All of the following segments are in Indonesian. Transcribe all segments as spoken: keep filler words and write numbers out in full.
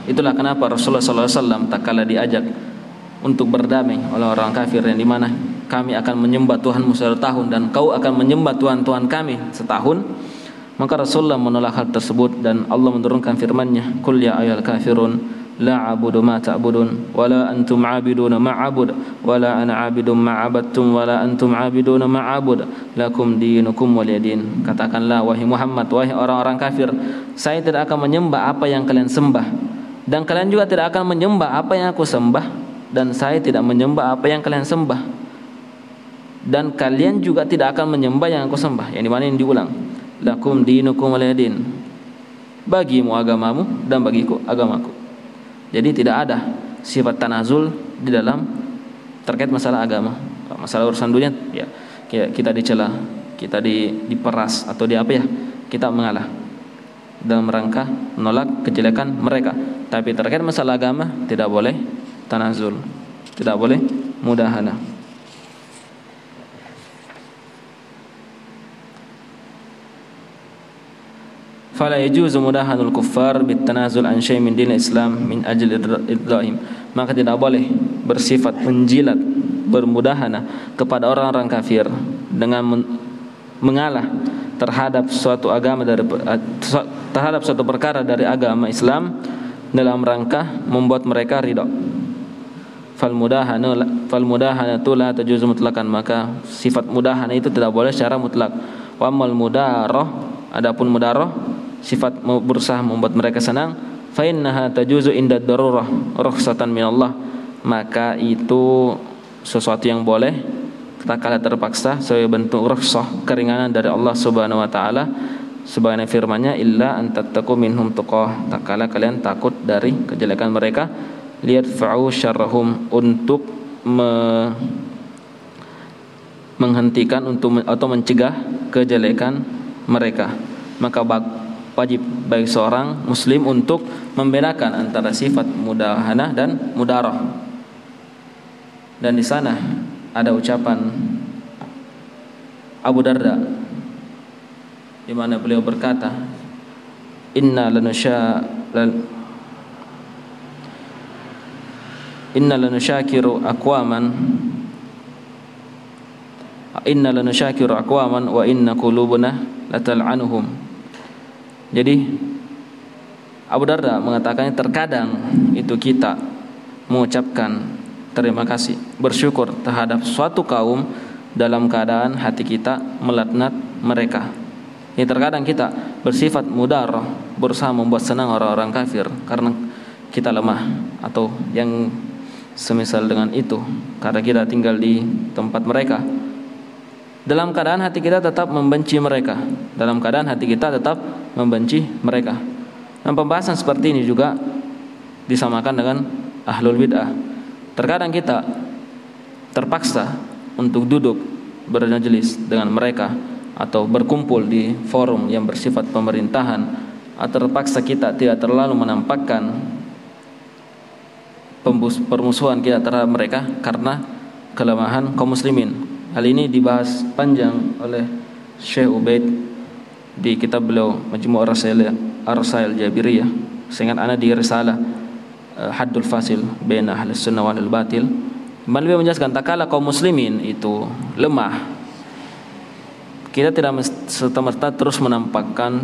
Itulah kenapa Rasulullah sallallahu alaihi wasallam tak kala diajak untuk berdamai oleh orang kafir yang dimana kami akan menyembah Tuhanmu satu tahun dan kau akan menyembah Tuhan-Tuhan kami setahun, maka Rasulullah menolak hal tersebut dan Allah menurunkan firman-Nya, "Qul ya ayyuhal kafirun la a'budu ma ta'budun wa la antum 'abiduna ma a'bud wa la ana 'abidun ma 'abadtum wa la antum 'abiduna ma a'bud lakum dinukum waliyadin." Katakanlah wahai Muhammad, wahai orang-orang kafir, saya tidak akan menyembah apa yang kalian sembah dan kalian juga tidak akan menyembah apa yang aku sembah, dan saya tidak menyembah apa yang kalian sembah, dan kalian juga tidak akan menyembah yang aku sembah. Yang dimana ini diulang, lakum dinukum waliyadin, bagimu agamamu dan bagiku agamaku. Jadi tidak ada sifat tanazul di dalam terkait masalah agama. Masalah urusan dunia ya kita dicela, kita di, diperas atau di apa ya, kita mengalah dalam rangka menolak kejelekan mereka. Tapi terkait masalah agama tidak boleh tanazul, tidak boleh mudahana. Fala yajuzu mudahanul kuffar bitanazul an syai' min dinil Islam min ajli idrahim. Maka tidak boleh bersifat menjilat, bermudahana kepada orang-orang kafir dengan mengalah terhadap suatu agama dari terhadap suatu perkara dari agama Islam dalam rangka membuat mereka ridha. Fal mudahana fal mudahanatu la tajuzu mutlaqan, maka sifat mudahana itu tidak boleh secara mutlak. Wa amal mudarah, adapun mudarah sifat berusaha membuat mereka senang, fa innaha tajuzu inda darurah rukhsatan min Allah, maka itu sesuatu yang boleh tatkala terpaksa sebagai bentuk rukhsah, keringanan dari Allah Subhanahu wa taala, sebagaimana firman-Nya, illa an tattaqu minhum tuqah, tatkala kalian takut dari kejelekan mereka, liyadfa'u syarrahum, untuk me, menghentikan untuk atau mencegah kejelekan mereka. Maka wajib bagi seorang muslim untuk membedakan antara sifat mudahanah dan mudarah. Dan di sana ada ucapan Abu Darda di mana beliau berkata, inna lanusya inna lanusyakiru aqwaman inna lanusyakiru aqwaman wa inna qulubuna latal'anuhum. Jadi Abu Darda mengatakan terkadang itu kita mengucapkan terima kasih, bersyukur terhadap suatu kaum dalam keadaan hati kita melaknat mereka. Ini terkadang kita bersifat mudarah, berusaha membuat senang orang-orang kafir karena kita lemah atau yang semisal dengan itu, karena kita tinggal di tempat mereka. Dalam keadaan hati kita tetap membenci mereka, dalam keadaan hati kita tetap membenci mereka. Dan pembahasan seperti ini juga disamakan dengan ahlul bid'ah. Terkadang kita terpaksa untuk duduk bermajelis dengan mereka atau berkumpul di forum yang bersifat pemerintahan, atau terpaksa kita tidak terlalu menampakkan permusuhan kita terhadap mereka karena kelemahan kaum muslimin. Hal ini dibahas panjang oleh Syekh Ubaid di kitab beliau Majmu' Ar-Rasail Ar-Rasail Jabiriyah. Seingat ana di risalah uh, Haddul Fasil baina Ahlus Sunnah wal Batil. Beliau menjelaskan takala kaum muslimin itu lemah, kita tidak serta-merta terus menampakkan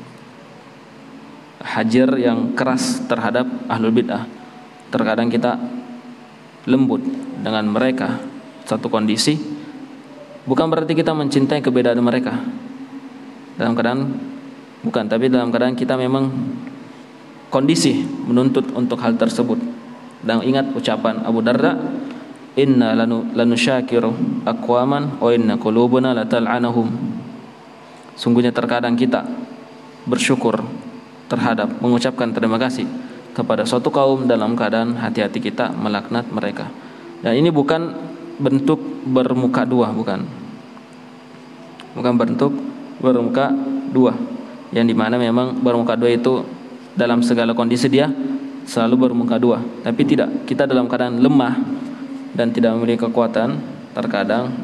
hajar yang keras terhadap ahlul bid'ah. Terkadang kita lembut dengan mereka satu kondisi, bukan berarti kita mencintai keberadaan mereka. Dalam keadaan bukan, tapi dalam keadaan kita memang kondisi menuntut untuk hal tersebut. Dan ingat ucapan Abu Darda, inna lanu lanusyakiru aqwaman wa inna qulubuna latal'anuhum. Sungguhnya terkadang kita bersyukur terhadap mengucapkan terima kasih kepada suatu kaum dalam keadaan hati-hati kita melaknat mereka. Dan ini bukan bentuk bermuka dua, bukan. Bukan bentuk bermuka dua, yang dimana memang bermuka dua itu dalam segala kondisi dia selalu bermuka dua. Tapi tidak, kita dalam keadaan lemah dan tidak memiliki kekuatan, terkadang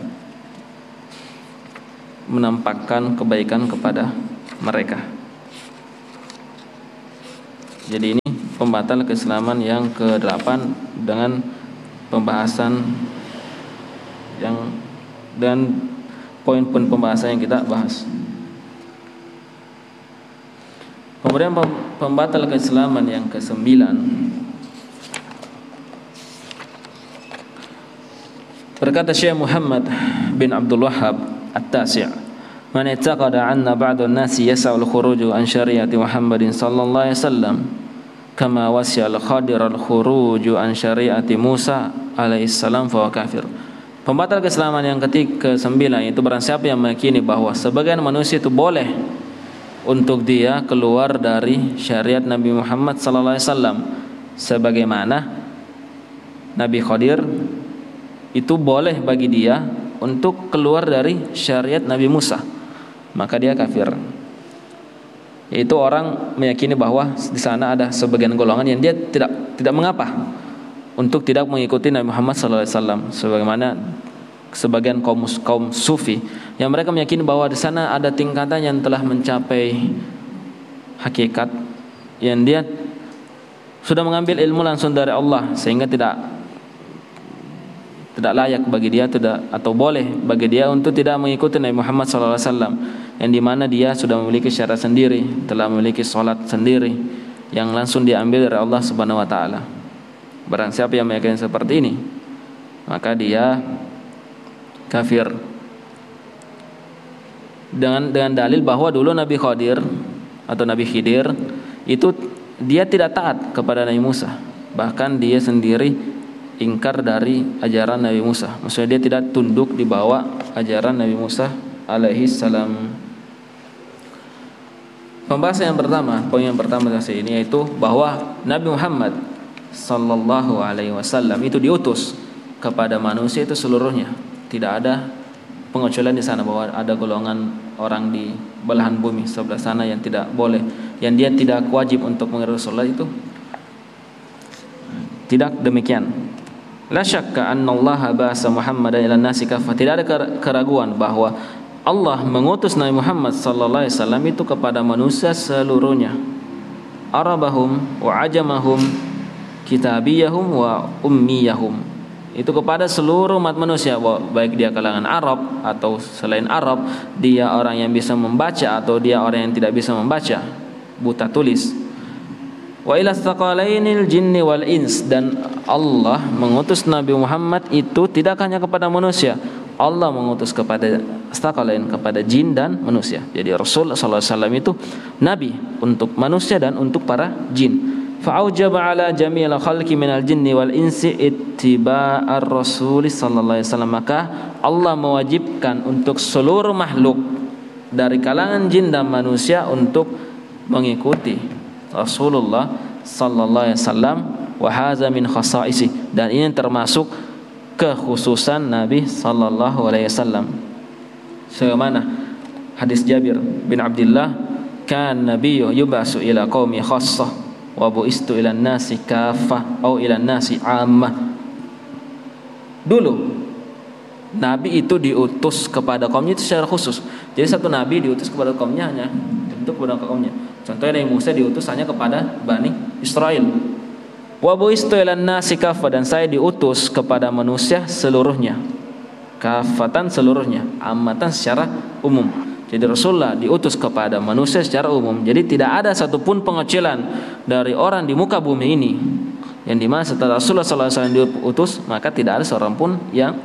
menampakkan kebaikan kepada mereka. Jadi ini pembatal keislaman yang kedelapan dengan pembahasan yang dan poin-poin pembahasan yang kita bahas. Kemudian pembatal keislaman yang kesembilan, berkata Syekh Muhammad bin Abdul Wahhab At-Tasi', "Man i'taqada 'anna ba'd an-nasi yas'u al-khuruj an syari'ati Muhammadin sallallahu alaihi wasallam kama wasi'a al-Khadir al-khuruj an syari'ati Musa alaihi salam fa kafir." Pembatal keislaman yang ketiga sembilan itu barang siapa yang meyakini bahwa sebagian manusia itu boleh untuk dia keluar dari syariat Nabi Muhammad sallallahu alaihi wasallam sebagaimana Nabi Khadir itu boleh bagi dia untuk keluar dari syariat Nabi Musa, maka dia kafir. Yaitu orang meyakini bahwa di sana ada sebagian golongan yang dia tidak tidak mengapa untuk tidak mengikuti Nabi Muhammad sallallahu alaihi wasallam, sebagaimana sebagian kaum kaum sufi yang mereka meyakini bahwa di sana ada tingkatan yang telah mencapai hakikat, yang dia sudah mengambil ilmu langsung dari Allah sehingga tidak tidak layak bagi dia tidak atau boleh bagi dia untuk tidak mengikuti Nabi Muhammad sallallahu alaihi wasallam, yang dimana dia sudah memiliki syariat sendiri, telah memiliki sholat sendiri yang langsung diambil dari Allah Subhanahu wa taala. Barang siapa yang meyakini seperti ini, maka dia kafir. Dengan dengan dalil bahwa dulu Nabi Khadir atau Nabi Khidir itu dia tidak taat kepada Nabi Musa, bahkan dia sendiri ingkar dari ajaran Nabi Musa. Maksudnya dia tidak tunduk di bawah ajaran Nabi Musa alaihi salam. Pembahasan yang pertama, poin yang pertama dari ini yaitu bahwa Nabi Muhammad sallallahu alaihi wasallam itu diutus kepada manusia itu seluruhnya. Tidak ada pengecualian di sana bahwa ada golongan orang di belahan bumi sebelah sana yang tidak boleh, yang dia tidak wajib untuk mengikuti Rasulullah, itu tidak demikian. La syakka anna Allah ba'asa Muhammadan ila nasi kaffah. Tidak ada keraguan bahwa Allah mengutus Nabi Muhammad sallallahu alaihi wasallam itu kepada manusia seluruhnya. Arabahum wa ajamahum, kitabiyahum wa ummiyahum. Itu kepada seluruh umat manusia, baik dia kalangan Arab atau selain Arab, dia orang yang bisa membaca atau dia orang yang tidak bisa membaca, buta tulis. Wa ila tsaqalainil jinni wal ins, dan Allah mengutus Nabi Muhammad itu tidak hanya kepada manusia, Allah mengutus kepada tsaqalain, kepada jin dan manusia. Jadi Rasul sallallahu alaihi wasallam itu nabi untuk manusia dan untuk para jin. Fa'aujaba ala jami'il khalqi minal jinni wal insi ittiba'ar rasul sallallahu alaihi wasallam, maka Allah mewajibkan untuk seluruh makhluk dari kalangan jin dan manusia untuk mengikuti Rasulullah sallallahu alaihi wasallam. Wa hadza min khasaisi, dan ini termasuk kekhususan Nabi sallallahu alaihi wasallam. Sebagaimana hadis Jabir bin Abdullah, kan nabiyyu yubasu ila qaumi khassah wa bu'istu ilan nasi kafah atau ilan nasi ammah. Dulu Nabi itu diutus kepada kaumnya itu secara khusus. Jadi satu Nabi diutus kepada kaumnya hanya untuk kepada kaumnya. Contohnya Nabi Musa diutus hanya kepada Bani Israel. Wa bu'istu ilan nasi kafah, dan saya diutus kepada manusia seluruhnya. Kafatan seluruhnya, ammatan secara umum. Jadi Rasulullah diutus kepada manusia secara umum. Jadi tidak ada satupun pengecilan dari orang di muka bumi ini yang dimana setelah Rasulullah sallallahu alaihi wasallam diutus, maka tidak ada seorang pun yang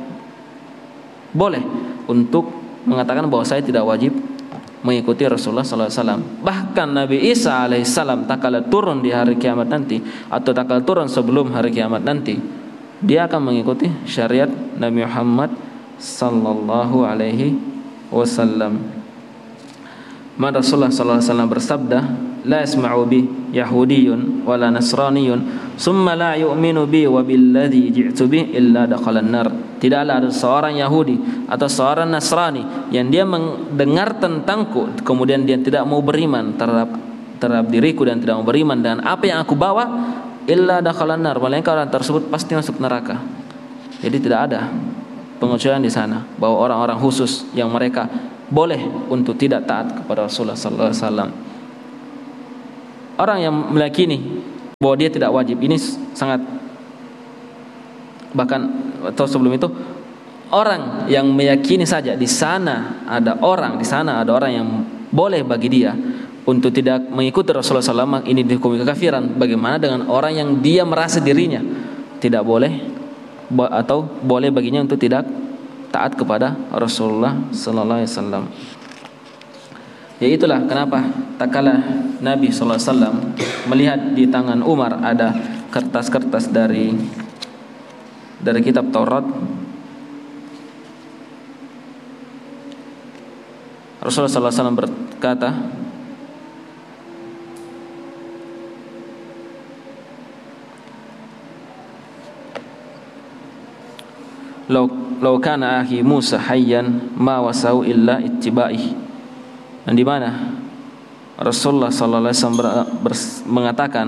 boleh untuk mengatakan bahwa saya tidak wajib mengikuti Rasulullah sallallahu alaihi wasallam. Bahkan Nabi Isa alaihissalam tak kala turun di hari kiamat nanti, atau tak kala turun sebelum hari kiamat nanti, dia akan mengikuti syariat Nabi Muhammad sallallahu alaihi wasallam. Man Rasulullah sallallahu alaihi wasallam bersabda, la yasma'u bi yahudiyyun wala nasraniyyun summa la yu'minu bi wa billadhi ji'tu bi illa dakhalan nar. Tidaklah ada seorang Yahudi atau seorang Nasrani yang dia mendengar tentangku kemudian dia tidak mau beriman terhadap terhadap diriku dan tidak mau beriman dengan apa yang aku bawa, illa dakhalan nar, melainkan orang tersebut pasti masuk neraka. Jadi tidak ada pengecualian di sana bahwa orang-orang khusus yang mereka boleh untuk tidak taat kepada Rasulullah sallallahu alaihi wasallam. Orang yang meyakini bahwa dia tidak wajib. Ini sangat, bahkan atau sebelum itu, orang yang meyakini saja di sana ada orang, di sana ada orang yang boleh bagi dia untuk tidak mengikuti Rasulullah sallallahu alaihi wasallam, ini dihukumi kekafiran. Bagaimana dengan orang yang dia merasa dirinya tidak boleh atau boleh baginya untuk tidak taat kepada Rasulullah sallallahu alaihi wasallam? Ya itulah kenapa tak kala Nabi sallallahu alaihi wasallam melihat di tangan Umar ada kertas-kertas dari dari kitab Taurat, Rasulullah sallallahu alaihi wasallam berkata, "Lau lau kana akhi Musa hayyan ma wasau illa ittiba'i." Dan di mana Rasulullah sallallahu alaihi wasallam mengatakan,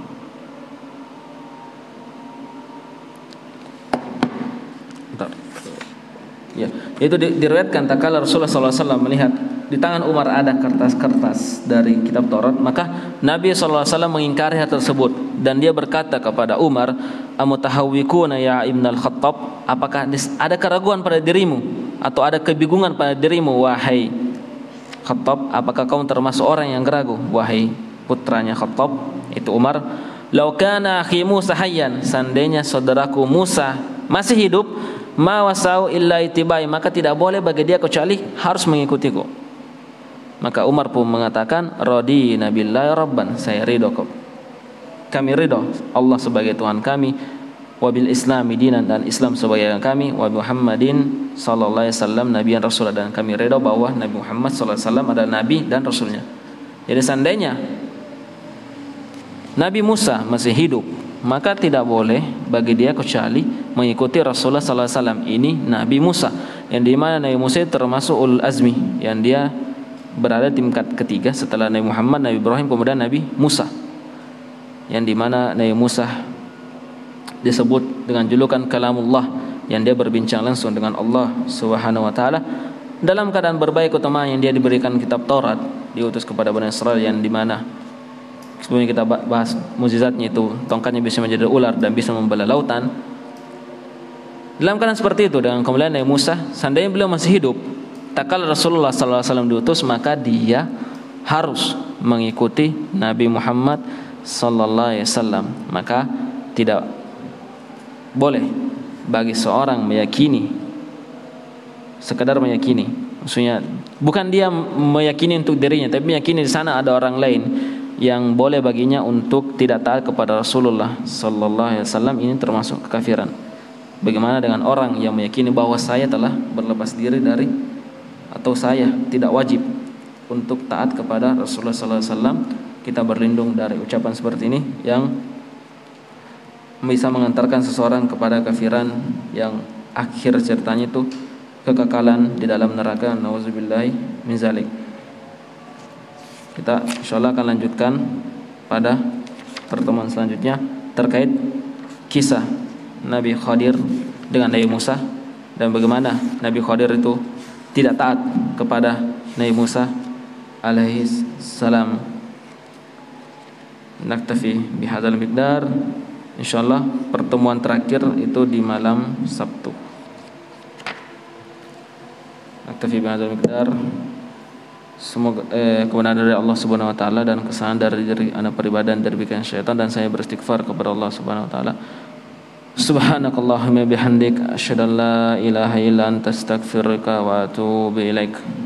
ya, itu diriwayatkan tatkala Rasulullah sallallahu alaihi wasallam melihat di tangan Umar ada kertas-kertas dari kitab Taurat, maka Nabi sallallahu alaihi wasallam mengingkari hal tersebut dan dia berkata kepada Umar, "Amutahawwikuna ya Ibn al-Khattab?" Apakah ada keraguan pada dirimu atau ada kebingungan pada dirimu wahai Khattab? Apakah kamu termasuk orang yang ragu wahai putranya Khattab, itu Umar? "Lau kana akhi Musa hayyan," seandainya saudaraku Musa masih hidup, "ma wasau illa itibai," maka tidak boleh bagi dia kecuali harus mengikutiku. Maka Umar pun mengatakan, "Radina billahi rabban," saya ridho kok. Kami ridho Allah sebagai Tuhan kami, wabil islami dinan, dan Islam sebagai agama kami, wa Muhammadin sallallahu alaihi wasallam nabiyan rasul, dan kami ridho bahwa Nabi Muhammad sallallahu alaihi wasallam adalah nabi dan rasulnya. Jadi seandainya Nabi Musa masih hidup, maka tidak boleh bagi dia kecuali mengikuti Rasulullah sallallahu alaihi wasallam. Ini Nabi Musa, yang di mana Nabi Musa termasuk ulul azmi, yang dia berada di tingkat ketiga setelah Nabi Muhammad, Nabi Ibrahim, kemudian Nabi Musa, yang di mana Nabi Musa disebut dengan julukan kalamullah, yang dia berbincang langsung dengan Allah Subhanahu wa taala dalam keadaan berbaik utama, yang dia diberikan kitab Taurat, diutus kepada Bani Israel, yang di mana sebelumnya kita bahas mukjizatnya itu tongkatnya bisa menjadi ular dan bisa membelah lautan. Dalam keadaan seperti itu, dengan kemuliaan Nabi Musa, seandainya beliau masih hidup, tatkala Rasulullah sallallahu alaihi wasallam diutus, maka dia harus mengikuti Nabi Muhammad sallallahu alaihi wasallam. Maka tidak boleh bagi seorang meyakini, sekedar meyakini, maksudnya bukan dia meyakini untuk dirinya, tapi meyakini di sana ada orang lain yang boleh baginya untuk tidak taat kepada Rasulullah sallallahu alaihi wasallam, ini termasuk kekafiran. Bagaimana dengan orang yang meyakini bahwa saya telah berlepas diri dari, atau saya tidak wajib untuk taat kepada Rasulullah sallallahu alaihi wasallam? Kita berlindung dari ucapan seperti ini yang bisa mengantarkan seseorang kepada kafiran yang akhir ceritanya itu kekekalan di dalam neraka. Nauzubillahi min zalik. Kita insyaallah akan lanjutkan pada pertemuan selanjutnya terkait kisah Nabi Khadir dengan Nabi Musa, dan bagaimana Nabi Khadir itu tidak taat kepada Nabi Musa alaihi salam. Naktafi bihadzal miqdar. Insyaallah pertemuan terakhir itu di malam Sabtu. Naktafi bihadzal miqdar. Semoga eh, kebenaran dari Allah Subhanahu wa taala dan kesalahan dari diri anak pribadi dan dari bikin syaitan, dan saya beristighfar kepada Allah Subhanahu wa taala. Subhanakallahumma bihamdik asyhadu an la ilaha illa anta astaghfiruka wa atubu ilaik.